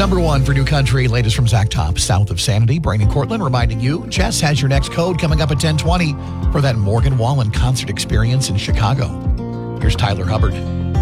Number one for New Country, latest from Zach Top, south of Sanity. Brain and Cortland reminding you, Jess has your next code coming up at 10:20 for that Morgan Wallen concert experience in Chicago. Here's Tyler Hubbard.